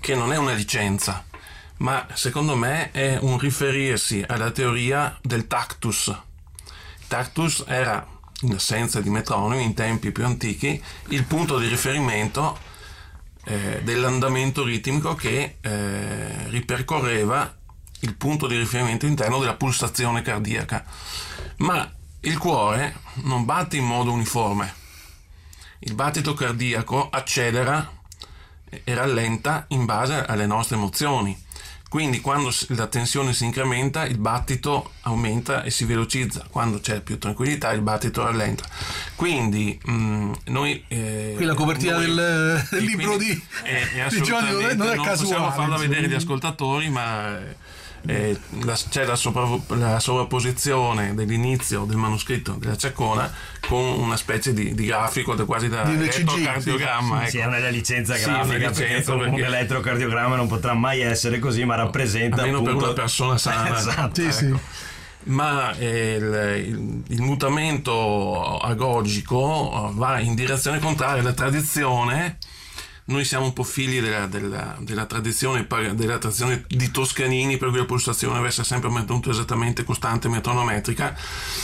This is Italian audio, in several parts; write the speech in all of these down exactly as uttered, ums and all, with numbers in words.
che non è una licenza, ma secondo me è un riferirsi alla teoria del tactus. Tactus era, in assenza di metronomi, in tempi più antichi, il punto di riferimento eh, dell'andamento ritmico che eh, ripercorreva il punto di riferimento interno della pulsazione cardiaca. Ma il cuore non batte in modo uniforme. Il battito cardiaco accelera e rallenta in base alle nostre emozioni. Quindi quando la tensione si incrementa, il battito aumenta e si velocizza. Quando c'è più tranquillità, il battito rallenta. Quindi mh, noi... Eh, Qui la copertina noi, del, del libro di, è, è di Giovanni non è, non è non casuale. Possiamo farlo insomma. vedere agli ascoltatori, ma... Eh, la, c'è la, sopra, la sovrapposizione dell'inizio del manoscritto della Ciaccona con una specie di, di grafico da, quasi da elettrocardiogramma. Sì, sì, ecco. sì, è una licenza sì, grafica, una licenza perché un perché... elettrocardiogramma non potrà mai essere così, ma rappresenta almeno appunto... per una persona sana. Esatto, sì, ecco. sì. Ma eh, il, il, il mutamento agogico va in direzione contraria. La tradizione, noi siamo un po' figli della, della, della tradizione della tradizione di Toscanini, per cui la pulsazione deve essere sempre mantenuta esattamente costante metronometrica.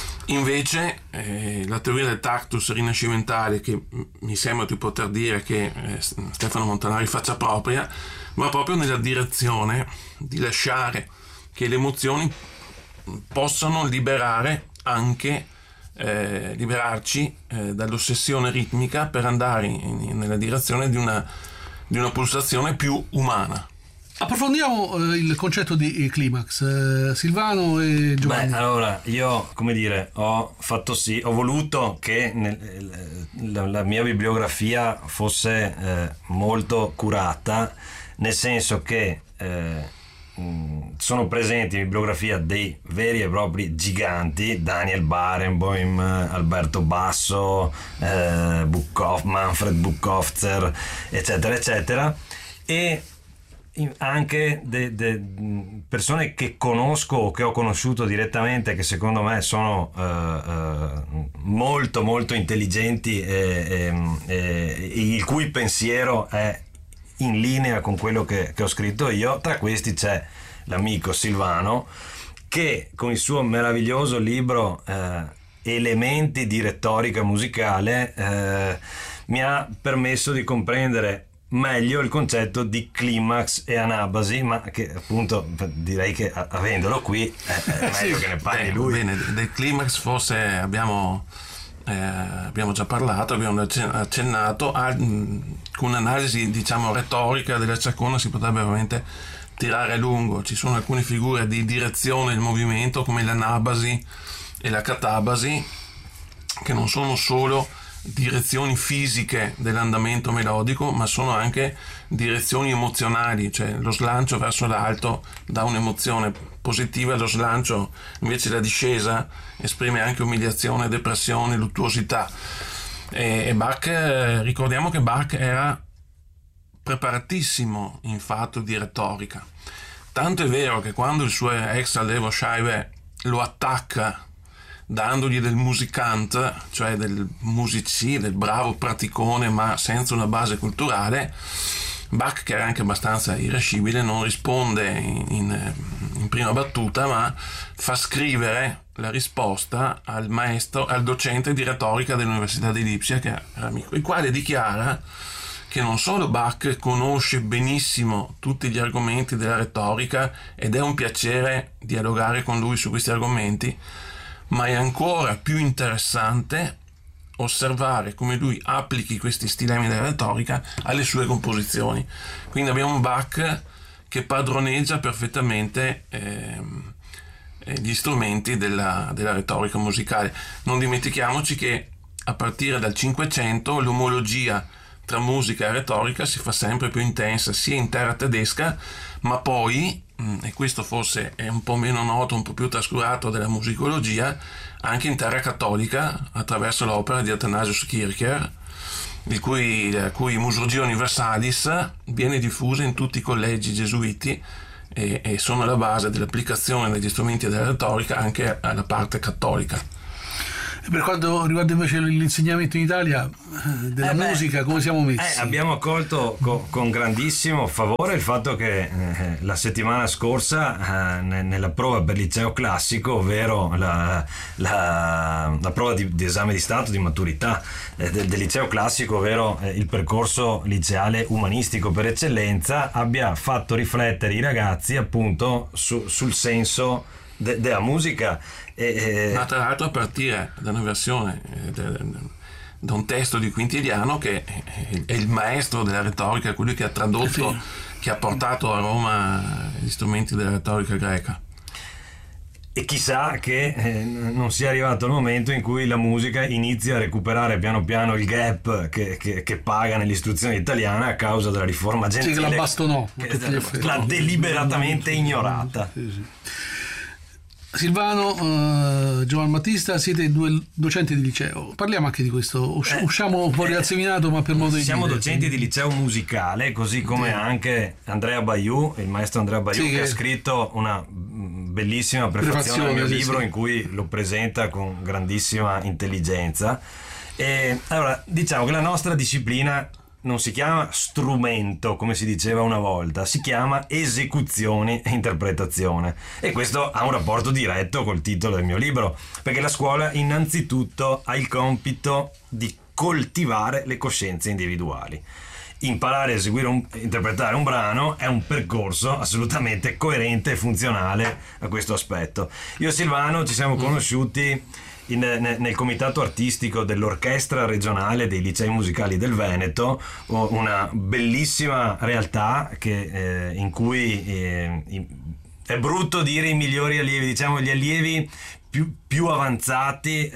Invece eh, la teoria del tactus rinascimentale, che mi sembra di poter dire che eh, Stefano Montanari faccia propria, va proprio nella direzione di lasciare che le emozioni possano liberare anche Eh, liberarci eh, dall'ossessione ritmica per andare in, in, nella direzione di una, di una pulsazione più umana. Approfondiamo eh, il concetto di climax, eh, Silvano e Giovanni. Beh, allora io, come dire, ho fatto sì, ho voluto che nel, la, la mia bibliografia fosse eh, molto curata, nel senso che eh, sono presenti in bibliografia dei veri e propri giganti: Daniel Barenboim, Alberto Basso, eh, Buchhoff, Manfred Buchhofzer, eccetera eccetera, e anche de, de persone che conosco o che ho conosciuto direttamente, che secondo me sono uh, uh, molto molto intelligenti e, e, e il cui pensiero è in linea con quello che, che ho scritto io. Tra questi c'è l'amico Silvano, che con il suo meraviglioso libro eh, Elementi di retorica musicale eh, mi ha permesso di comprendere meglio il concetto di climax e anabasi, ma che appunto direi che avendolo qui è, è meglio sì, che ne parli beh, lui. Bene, del climax forse abbiamo Eh, abbiamo già parlato, abbiamo accennato a, con un'analisi diciamo retorica della Ciaccona si potrebbe veramente tirare a lungo. Ci sono alcune figure di direzione del movimento come l'anabasi e la catabasi, che non sono solo direzioni fisiche dell'andamento melodico, ma sono anche direzioni emozionali, cioè lo slancio verso l'alto dà un'emozione positiva, lo slancio invece la discesa esprime anche umiliazione, depressione, luttuosità. E, e Bach, eh, ricordiamo che Bach era preparatissimo in fatto di retorica, tanto è vero che quando il suo ex allievo Scheibe lo attacca dandogli del musicante, cioè del musici, del bravo praticone ma senza una base culturale, Bach, che era anche abbastanza irascibile, non risponde in, in, in prima battuta, ma fa scrivere la risposta al maestro, al docente di retorica dell'Università di Lipsia, che era amico, il quale dichiara che non solo Bach conosce benissimo tutti gli argomenti della retorica ed è un piacere dialogare con lui su questi argomenti, ma è ancora più interessante osservare come lui applichi questi stilemi della retorica alle sue composizioni. Quindi abbiamo Bach che padroneggia perfettamente ehm, gli strumenti della, della retorica musicale. Non dimentichiamoci che a partire dal Cinquecento l'omologia tra musica e retorica si fa sempre più intensa, sia in terra tedesca, ma poi, e questo forse è un po' meno noto, un po' più trascurato della musicologia, anche in terra cattolica attraverso l'opera di Athanasius Kircher, il cui, la cui Musologia Universalis viene diffusa in tutti i collegi gesuiti e, e sono la base dell'applicazione degli strumenti della retorica anche alla parte cattolica. Per quanto riguarda invece l'insegnamento in Italia eh, della Eh beh, musica, come siamo messi? Eh, abbiamo accolto co- con grandissimo favore il fatto che eh, la settimana scorsa eh, ne- nella prova per liceo classico, ovvero la, la, la prova di, di esame di stato di maturità eh, del, del liceo classico, ovvero eh, il percorso liceale umanistico per eccellenza, abbia fatto riflettere i ragazzi appunto su- sul senso de- della musica. E, Ma tra l'altro a partire da una versione, eh, de- da un testo di Quintiliano che è- è il maestro della retorica, quello che ha tradotto, Sì. che ha portato a Roma gli strumenti della retorica greca. E chissà che eh, non sia arrivato il momento in cui la musica inizia a recuperare piano piano il gap che, che, che paga nell'istruzione italiana a causa della riforma Sì, gentile, che la bastonò. a che tutti gli effetti. l'ha deliberatamente ignorata. Sì, sì. Silvano, eh, Giovan Battista, siete due docenti di liceo. Parliamo anche di questo. Us- Eh, usciamo un po' eh, riazzinato, ma per modo di Siamo dire. docenti di liceo musicale, così come Sì. anche Andrea Baiu, il maestro Andrea Baiu, Sì, che che- ha scritto una mm, bellissima prefazione al mio Prefazione, sì, libro sì. in cui lo presenta con grandissima intelligenza. E allora, diciamo che la nostra disciplina non si chiama strumento, come si diceva una volta, si chiama esecuzione e interpretazione. E questo ha un rapporto diretto col titolo del mio libro, perché la scuola innanzitutto ha il compito di coltivare le coscienze individuali. Imparare a eseguire un, interpretare un brano è un percorso assolutamente coerente e funzionale a questo aspetto. Io e Silvano ci siamo conosciuti in, nel, nel comitato artistico dell'orchestra regionale dei licei musicali del Veneto, una bellissima realtà che, eh, in cui eh, in, è brutto dire i migliori allievi, diciamo gli allievi più, più avanzati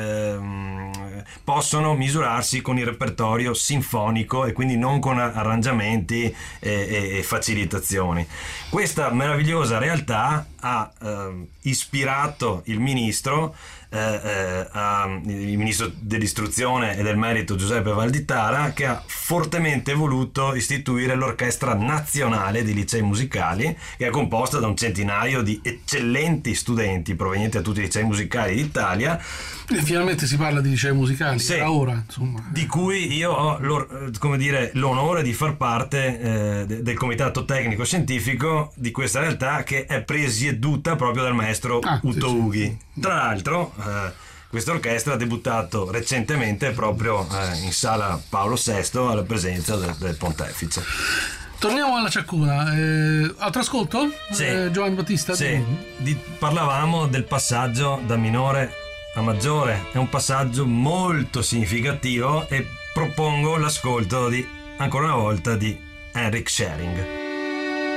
ehm, possono misurarsi con il repertorio sinfonico e quindi non con arrangiamenti e, e, e facilitazioni. Questa meravigliosa realtà ha eh, ispirato il ministro eh, eh, a, il ministro dell'istruzione e del merito Giuseppe Valditara, che ha fortemente voluto istituire l'orchestra nazionale di licei musicali, che è composta da un centinaio di eccellenti studenti provenienti da tutti i licei musicali d'Italia. E finalmente si parla di licei musicali, Sì. era ora, insomma. Di cui io ho l'or- come dire, l'onore di far parte eh, de- del comitato tecnico scientifico di questa realtà, che è presieduta proprio dal maestro Ah, Uto sì, sì. Ughi. Tra l'altro eh, questa orchestra ha debuttato recentemente proprio eh, in sala Paolo sesto alla presenza del, del pontefice. Torniamo alla Ciaccona. Eh, altro ascolto? Sì. Eh, Giovan Battista? Sì, di- parlavamo del passaggio da minore a maggiore, è un passaggio molto significativo e propongo l'ascolto di, ancora una volta, di Henrik Schering.